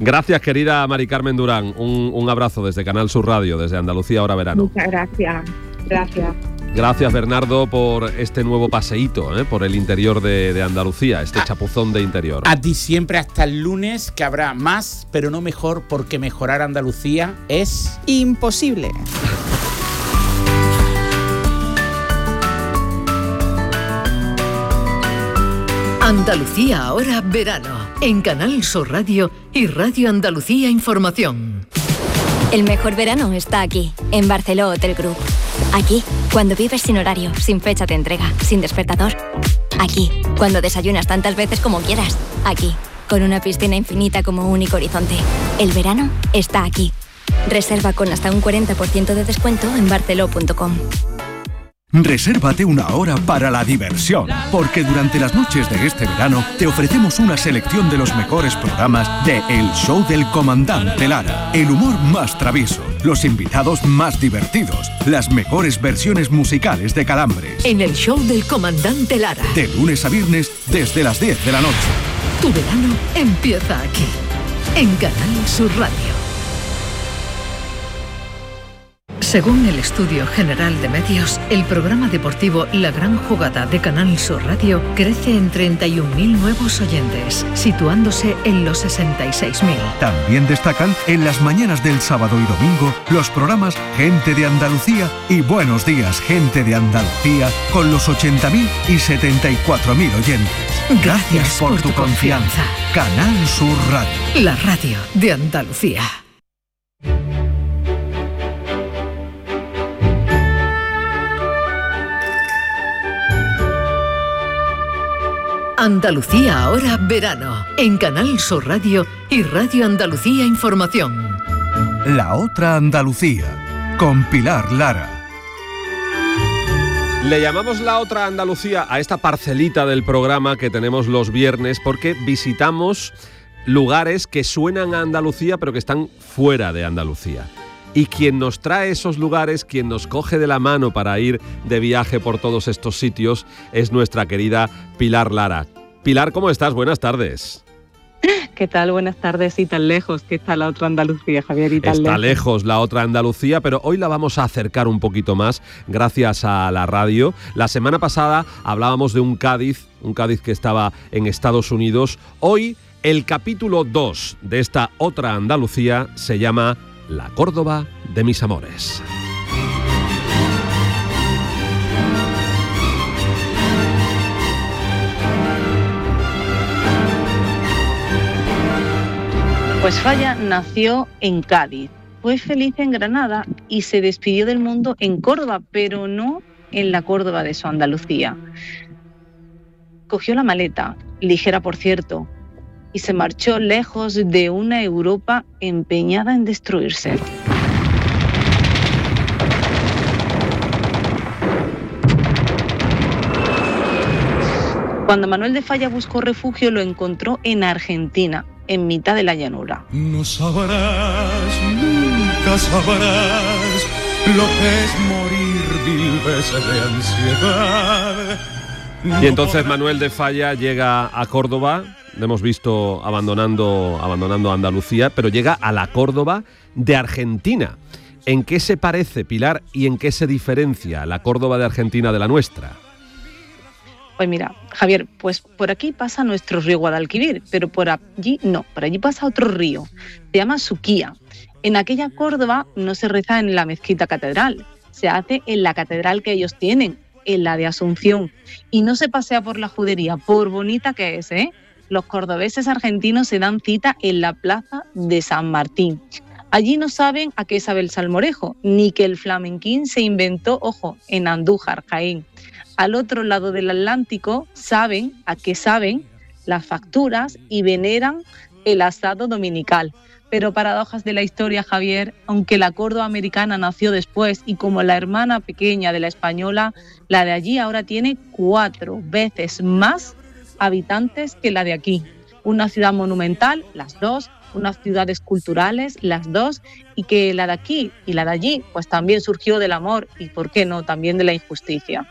Gracias, querida Mari Carmen Durán. Un abrazo desde Canal Sur Radio, desde Andalucía Ahora Verano. Muchas gracias. Gracias, Bernardo, por este nuevo paseíto, por el interior de Andalucía, este chapuzón de interior. A ti siempre, hasta el lunes, que habrá más, pero no mejor, porque mejorar Andalucía es imposible. Andalucía Ahora Verano, en Canal Sur Radio y Radio Andalucía Información. El mejor verano está aquí, en Barceló Hotel Group. Aquí, cuando vives sin horario, sin fecha de entrega, sin despertador. Aquí, cuando desayunas tantas veces como quieras. Aquí, con una piscina infinita como único horizonte. El verano está aquí. Reserva con hasta un 40% de descuento en barceló.com. Resérvate una hora para la diversión, porque durante las noches de este verano te ofrecemos una selección de los mejores programas de El Show del Comandante Lara. El humor más travieso, los invitados más divertidos, las mejores versiones musicales de Calambres. En El Show del Comandante Lara. De lunes a viernes desde las 10 de la noche. Tu verano empieza aquí, en Canal Sur Radio. Según el Estudio General de Medios, el programa deportivo La Gran Jugada de Canal Sur Radio crece en 31.000 nuevos oyentes, situándose en los 66.000. También destacan en las mañanas del sábado y domingo los programas Gente de Andalucía y Buenos Días, Gente de Andalucía, con los 80.000 y 74.000 oyentes. Gracias por tu confianza. Canal Sur Radio. La radio de Andalucía. Andalucía Ahora Verano, en Canal Sur Radio y Radio Andalucía Información. La otra Andalucía, con Pilar Lara. Le llamamos La Otra Andalucía a esta parcelita del programa que tenemos los viernes porque visitamos lugares que suenan a Andalucía pero que están fuera de Andalucía. Y quien nos trae esos lugares, quien nos coge de la mano para ir de viaje por todos estos sitios, es nuestra querida Pilar Lara. Pilar, ¿cómo estás? Buenas tardes. ¿Qué tal? Buenas tardes. Y tan lejos que está la otra Andalucía, Javier. Y tan está lejos la otra Andalucía, pero hoy la vamos a acercar un poquito más gracias a la radio. La semana pasada hablábamos de un Cádiz que estaba en Estados Unidos. Hoy el capítulo 2 de esta otra Andalucía se llama La Córdoba de mis amores. Pues Falla nació en Cádiz, fue feliz en Granada y se despidió del mundo en Córdoba, pero no en la Córdoba de su Andalucía. Cogió la maleta, ligera por cierto, y se marchó lejos de una Europa empeñada en destruirse. Cuando Manuel de Falla buscó refugio, lo encontró en Argentina, en mitad de la llanura. No sabrás, nunca sabrás lo que es morir 1000 veces de ansiedad. Y entonces Manuel de Falla llega a Córdoba, lo hemos visto abandonando Andalucía, pero llega a la Córdoba de Argentina. ¿En qué se parece, Pilar, y en qué se diferencia la Córdoba de Argentina de la nuestra? Pues mira, Javier, pues por aquí pasa nuestro río Guadalquivir, pero por allí no, por allí pasa otro río, se llama Suquía. En aquella Córdoba no se reza en la mezquita catedral, se hace en la catedral que ellos tienen, en la de Asunción, y no se pasea por la judería, por bonita que es, ¿eh? Los cordobeses argentinos se dan cita en la plaza de San Martín. Allí no saben a qué sabe el salmorejo, ni que el flamenquín se inventó, ojo, en Andújar, Jaén. Al otro lado del Atlántico saben a qué saben las facturas y veneran el asado dominical. Pero paradojas de la historia, Javier, aunque la Córdoba americana nació después y como la hermana pequeña de la española, la de allí ahora tiene 4 veces más habitantes que la de aquí. Una ciudad monumental, las dos, unas ciudades culturales, las dos, y que la de aquí y la de allí pues también surgió del amor y, ¿por qué no?, también de la injusticia.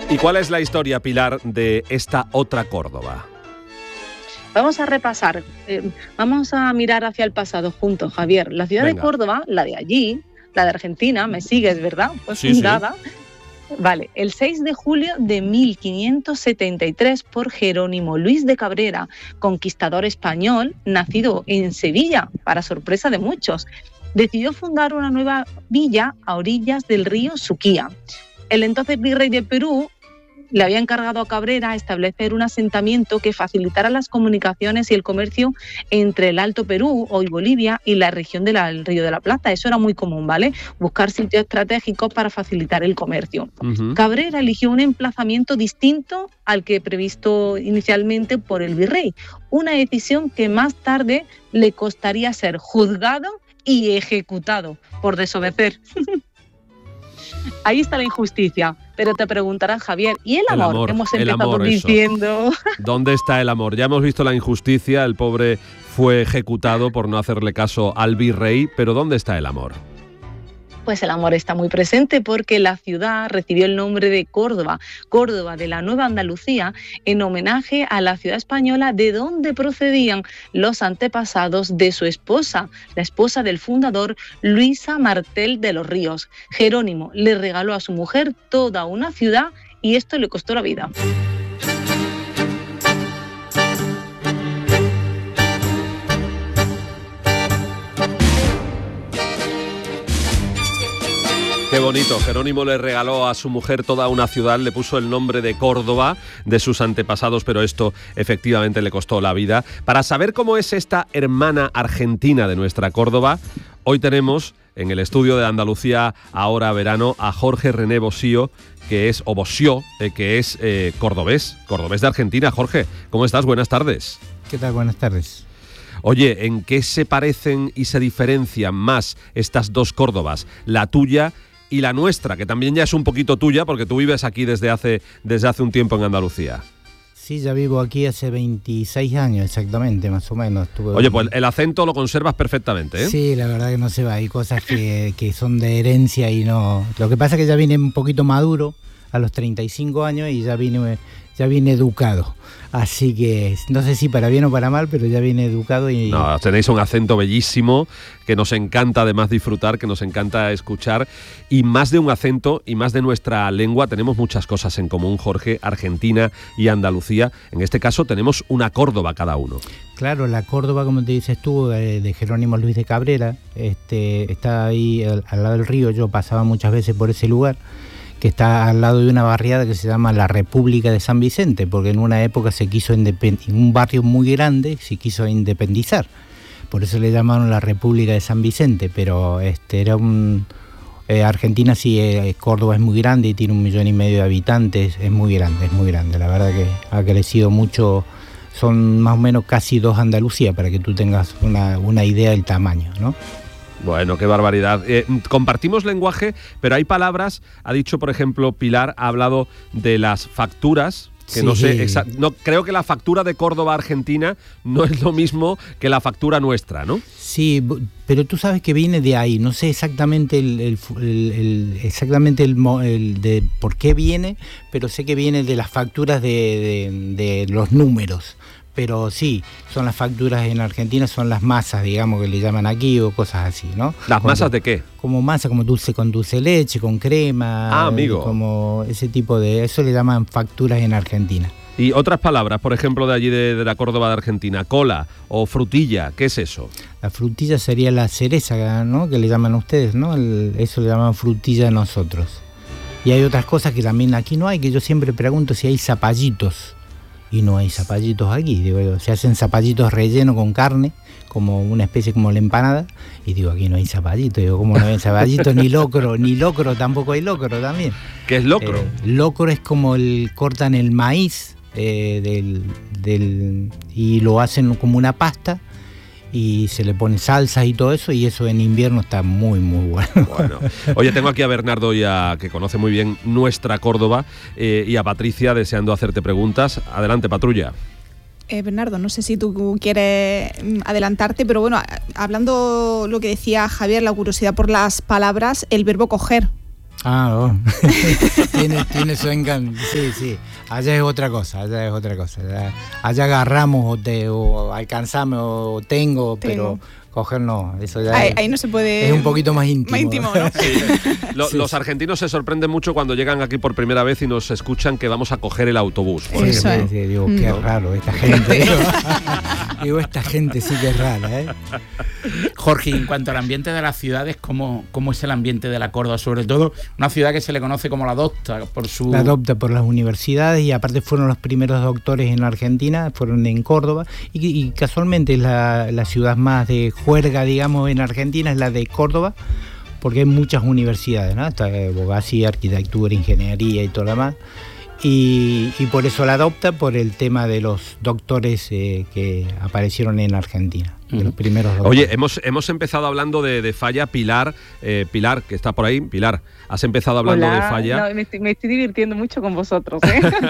¿Y cuál es la historia, Pilar, de esta otra Córdoba? Vamos a repasar, vamos a mirar hacia el pasado juntos, Javier. La ciudad de Córdoba, la de allí, la de Argentina, me sigues, ¿verdad? Pues sí, fundada, vale, el 6 de julio de 1573 por Jerónimo Luis de Cabrera, conquistador español, nacido en Sevilla, para sorpresa de muchos. Decidió fundar una nueva villa a orillas del río Suquía. El entonces virrey de Perú le había encargado a Cabrera establecer un asentamiento que facilitara las comunicaciones y el comercio entre el Alto Perú, hoy Bolivia, y la región del Río de la Plata. Eso era muy común, ¿vale? Buscar sitios estratégicos para facilitar el comercio. Cabrera eligió un emplazamiento distinto al que previsto inicialmente por el virrey, una decisión que más tarde le costaría ser juzgado y ejecutado por desobedecer. Ahí está la injusticia, pero te preguntarás, Javier, ¿y el amor que hemos empezado diciendo? ¿Dónde está el amor? Ya hemos visto la injusticia, el pobre fue ejecutado por no hacerle caso al virrey, pero ¿dónde está el amor? Pues el amor está muy presente porque la ciudad recibió el nombre de Córdoba, Córdoba de la Nueva Andalucía, en homenaje a la ciudad española de donde procedían los antepasados de su esposa, la esposa del fundador Luisa Martel de los Ríos. Jerónimo le regaló a su mujer toda una ciudad y esto le costó la vida. Qué bonito, Jerónimo le regaló a su mujer toda una ciudad, le puso el nombre de Córdoba, de sus antepasados, pero esto efectivamente le costó la vida. Para saber cómo es esta hermana argentina de nuestra Córdoba, hoy tenemos en el estudio de Andalucía Ahora Verano a Jorge René Bosío, que es cordobés de Argentina. Jorge, ¿cómo estás? Buenas tardes. ¿Qué tal? Buenas tardes. Oye, ¿en qué se parecen y se diferencian más estas dos Córdobas, la tuya y la nuestra, que también ya es un poquito tuya porque tú vives aquí desde hace un tiempo en Andalucía? Sí, ya vivo aquí hace 26 años exactamente, más o menos. Oye, pues el acento lo conservas perfectamente, ¿eh? Sí, la verdad que no se va, hay cosas que son de herencia y no... Lo que pasa es que ya vine un poquito maduro a los 35 años y ya vine educado. Así que no sé si para bien o para mal, pero ya vine educado y... No, tenéis un acento bellísimo que nos encanta además disfrutar, que nos encanta escuchar, y más de un acento y más de nuestra lengua tenemos muchas cosas en común, Jorge, Argentina y Andalucía. En este caso tenemos una Córdoba cada uno. Claro, la Córdoba, como te dices tú, de Jerónimo Luis de Cabrera, está ahí al lado del río. Yo pasaba muchas veces por ese lugar, que está al lado de una barriada que se llama la República de San Vicente, porque en una época en un barrio muy grande se quiso independizar, por eso le llamaron la República de San Vicente, pero Argentina sí, Córdoba es muy grande y tiene 1,5 millones de habitantes, es muy grande, la verdad que ha crecido mucho, son más o menos casi 2 Andalucía, para que tú tengas una idea del tamaño, ¿no? Bueno, qué barbaridad. Compartimos lenguaje, pero hay palabras, ha dicho, por ejemplo, Pilar, ha hablado de las facturas, que sí. No sé, no, creo que la factura de Córdoba, Argentina, no es lo mismo que la factura nuestra, ¿no? Sí, pero tú sabes que viene de ahí, no sé exactamente el de por qué viene, pero sé que viene de las facturas de los números. Pero sí, son las facturas en Argentina, son las masas, digamos, que le llaman aquí o cosas así, ¿no? ¿Las masas de qué? Como masa, como dulce con dulce de leche, con crema. Ah, amigo. Como ese tipo de... Eso le llaman facturas en Argentina. Y otras palabras, por ejemplo, de allí de la Córdoba de Argentina, cola o frutilla, ¿qué es eso? La frutilla sería la cereza, ¿no? Que le llaman ustedes, ¿no? Eso le llaman frutilla a nosotros. Y hay otras cosas que también aquí no hay, que yo siempre pregunto si hay zapallitos. Y no hay zapallitos aquí, digo, se hacen zapallitos rellenos con carne, como una especie como la empanada, y digo, aquí no hay zapallitos, digo, ¿cómo no hay zapallitos? Ni locro, tampoco hay locro también. ¿Qué es locro? Locro es como cortan el maíz y lo hacen como una pasta, y se le pone salsas y todo eso, y eso en invierno está muy, muy bueno. Bueno. Oye, tengo aquí a Bernardo, que conoce muy bien nuestra Córdoba, y a Patricia deseando hacerte preguntas. Adelante, Patrulla. Bernardo, no sé si tú quieres adelantarte, pero bueno, hablando lo que decía Javier, la curiosidad por las palabras, el verbo coger. tiene su encanto. Sí. Allá es otra cosa. Allá agarramos o alcanzamos o tengo, pero coger no. Eso ya ahí no se puede. Es un poquito más íntimo. Más íntimo, ¿no? Sí. Los argentinos se sorprenden mucho cuando llegan aquí por primera vez y nos escuchan que vamos a coger el autobús. Eso es. Digo, qué raro esta gente. Digo, esta gente sí que es rara, ¿eh? Jorge, en cuanto al ambiente de las ciudades, ¿cómo es el ambiente de la Córdoba? Sobre todo una ciudad que se le conoce como la Docta La Docta por las universidades, y aparte fueron los primeros doctores en Argentina, fueron en Córdoba, y casualmente es la ciudad más de juerga, digamos, en Argentina, es la de Córdoba, porque hay muchas universidades, ¿no? Está abogacía, arquitectura, ingeniería y todo lo demás. Y por eso la adopta, por el tema de los doctores que aparecieron en Argentina, de los primeros doctores. Oye, hemos empezado hablando de Falla. Pilar, que está por ahí. Pilar, has empezado hablando de Falla. No, me estoy divirtiendo mucho con vosotros,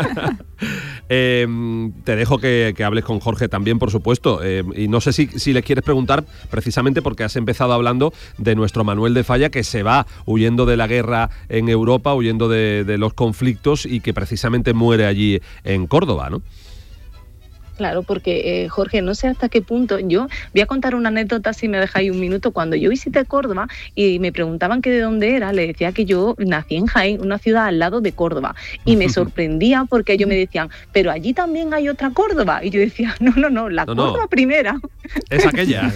te dejo que hables con Jorge también, por supuesto, y no sé si le quieres preguntar, precisamente porque has empezado hablando de nuestro Manuel de Falla, que se va huyendo de la guerra en Europa, huyendo de los conflictos, y que precisamente muere allí en Córdoba, ¿no? Claro, porque Jorge, no sé hasta qué punto, yo voy a contar una anécdota, si me dejáis un minuto. Cuando yo visité Córdoba y me preguntaban que de dónde era, le decía que yo nací en Jaén, una ciudad al lado de Córdoba, y me sorprendía porque ellos me decían, pero allí también hay otra Córdoba, y yo decía, no, la Córdoba primera es aquella.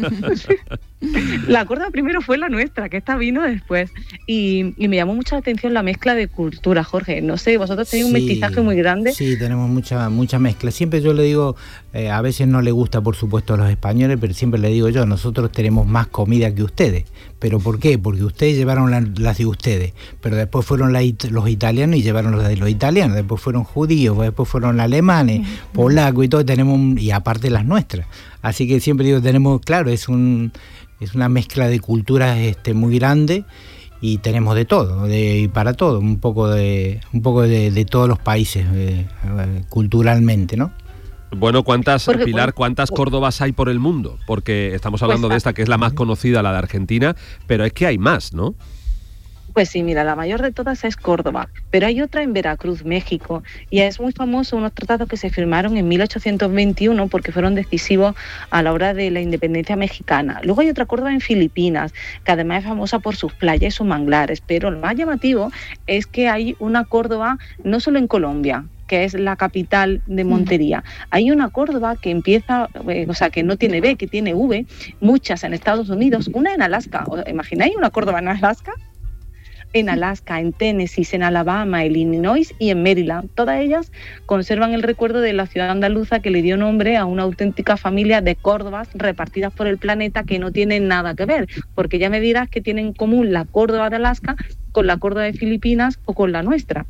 La Córdoba primero fue la nuestra, que esta vino después, y me llamó mucho la atención la mezcla de cultura, Jorge. No sé, vosotros tenéis un mestizaje muy grande. Sí, tenemos mucha mezcla. Siempre yo le digo, a veces no le gusta, por supuesto, a los españoles, pero siempre le digo yo, nosotros tenemos más comida que ustedes. ¿Pero por qué? Porque ustedes llevaron las de ustedes, pero después fueron los italianos y llevaron las de los italianos, después fueron judíos, después fueron alemanes, polacos y todo, y aparte las nuestras. Así que siempre digo, tenemos, claro, es una mezcla de culturas muy grande, y tenemos de todo, y para todo, un poco de todos los países, culturalmente, ¿no? Bueno, Pilar, ¿cuántas Córdobas hay por el mundo? Porque estamos hablando de esta, que es la más conocida, la de Argentina, pero es que hay más, ¿no? Pues sí, mira, la mayor de todas es Córdoba, pero hay otra en Veracruz, México, y es muy famoso unos tratados que se firmaron en 1821 porque fueron decisivos a la hora de la independencia mexicana. Luego hay otra Córdoba en Filipinas, que además es famosa por sus playas y sus manglares, pero lo más llamativo es que hay una Córdoba no solo en Colombia, que es la capital de Montería. Hay una Córdoba que empieza, que no tiene B, que tiene V, muchas en Estados Unidos, una en Alaska. ¿Imagináis una Córdoba en Alaska? En Alaska, en Tennessee, en Alabama, en Illinois y en Maryland. Todas ellas conservan el recuerdo de la ciudad andaluza que le dio nombre a una auténtica familia de Córdobas repartidas por el planeta, que no tienen nada que ver, porque ya me dirás que tienen en común la Córdoba de Alaska con la Córdoba de Filipinas o con la nuestra.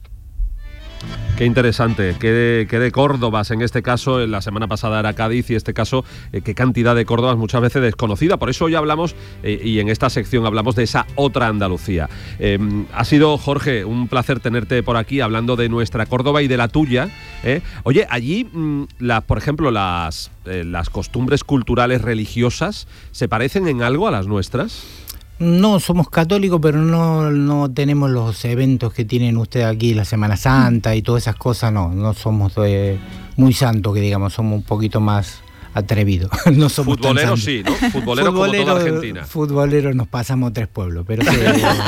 Qué interesante, qué de Córdobas, en este caso, la semana pasada era Cádiz, y este caso, qué cantidad de Córdobas muchas veces desconocida. Por eso hoy hablamos, y en esta sección hablamos de esa otra Andalucía. Ha sido, Jorge, un placer tenerte por aquí hablando de nuestra Córdoba y de la tuya. Oye, allí, por ejemplo, las costumbres culturales religiosas, ¿se parecen en algo a las nuestras? No, somos católicos, pero no tenemos los eventos que tienen ustedes aquí, la Semana Santa y todas esas cosas. No somos muy santos, que digamos, somos un poquito más atrevidos. No somos futboleros, sí, ¿no? Futboleros como toda Argentina. Futboleros nos pasamos 3 pueblos, pero sí,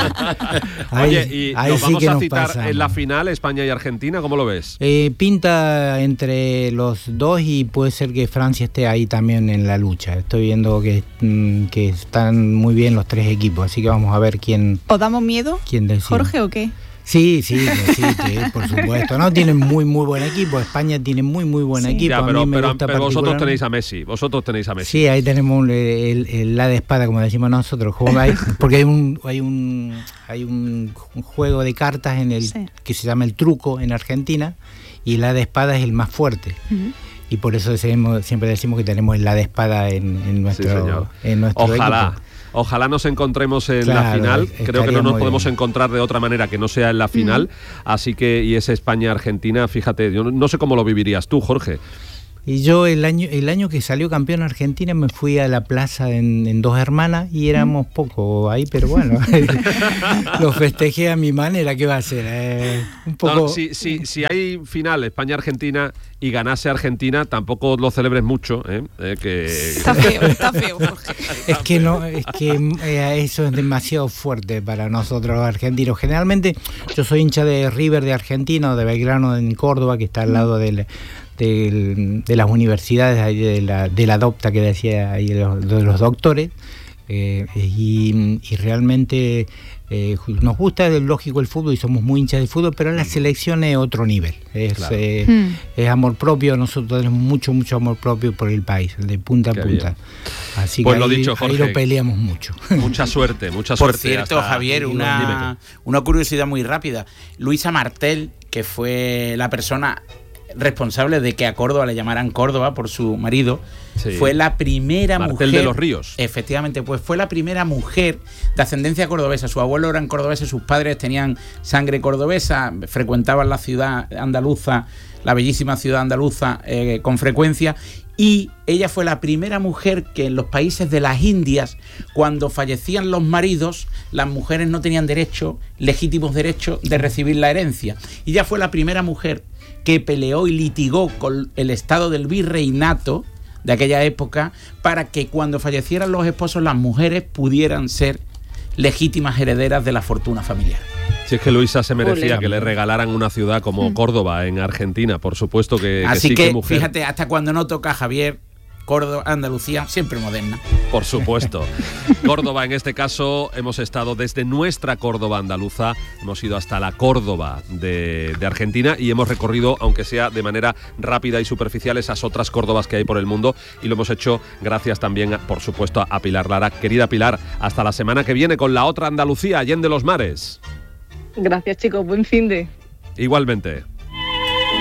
oye, y nos vamos a citar en la final España y Argentina, ¿cómo lo ves? Pinta entre los dos, y puede ser que Francia esté ahí también en la lucha. Estoy viendo que están muy bien los 3 equipos, así que vamos a ver quién. ¿Os damos miedo, quién decide. Jorge, o qué? Sí, por supuesto. No, tienen muy buen equipo. España tiene muy buen equipo. Ya, pero vosotros tenéis a Messi. Sí, ahí tenemos la de espada, como decimos nosotros. Porque hay un juego de cartas que se llama el truco en Argentina, y la de espada es el más fuerte. Uh-huh. Y por eso siempre decimos que tenemos la de espada en nuestro equipo. Ojalá nos encontremos en la final. Creo que no nos podemos encontrar de otra manera que no sea en la final. Así que, y ese España-Argentina, fíjate, yo no sé cómo lo vivirías tú, Jorge. Y yo el año que salió campeón Argentina me fui a la plaza en Dos Hermanas y éramos pocos ahí, pero bueno, lo festejé a mi manera, ¿qué va a ser? Un poco... No, si hay final España-Argentina y ganase Argentina, tampoco lo celebres mucho, Está feo, Jorge. Es que eso es demasiado fuerte para nosotros los argentinos. Generalmente yo soy hincha de River de Argentina o de Belgrano en Córdoba, que está al lado de las universidades ahí de la DOPTA que decía ahí de los doctores, y realmente nos gusta, lógico, el fútbol y somos muy hinchas de fútbol, pero la selección es otro nivel, es amor propio. Nosotros tenemos mucho amor propio por el país, de punta a punta. Así pues que lo ahí, dicho, Jorge, ahí lo peleamos mucho. Mucha suerte. Por cierto, Javier, una curiosidad muy rápida. Luisa Martel, que fue la persona responsable de que a Córdoba le llamaran Córdoba por su marido, fue la primera Martel mujer de los Ríos. Efectivamente, pues fue la primera mujer de ascendencia cordobesa. Su abuelo eran cordobeses, sus padres tenían sangre cordobesa, frecuentaban la ciudad andaluza, la bellísima ciudad andaluza, con frecuencia, y ella fue la primera mujer que en los países de las Indias, cuando fallecían los maridos, las mujeres no tenían legítimos derechos de recibir la herencia. Y ella fue la primera mujer que peleó y litigó con el estado del virreinato de aquella época para que cuando fallecieran los esposos las mujeres pudieran ser legítimas herederas de la fortuna familiar. Si es que Luisa se merecía que le regalaran una ciudad como Córdoba en Argentina, por supuesto que así sí, que mujer. Fíjate, hasta cuando no toca, Javier, Córdoba, Andalucía, siempre moderna. Por supuesto. Córdoba, en este caso, hemos estado desde nuestra Córdoba andaluza, hemos ido hasta la Córdoba de Argentina y hemos recorrido, aunque sea de manera rápida y superficial, esas otras Córdobas que hay por el mundo, y lo hemos hecho gracias también, por supuesto, a Pilar Lara. Querida Pilar, hasta la semana que viene con la otra Andalucía, Allende los Mares. Gracias, chicos, buen fin de... Igualmente.